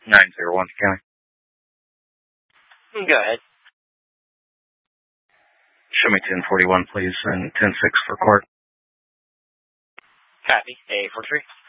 901 County. Go ahead. Show me 1041, please, and 106 for court. Copy. A43.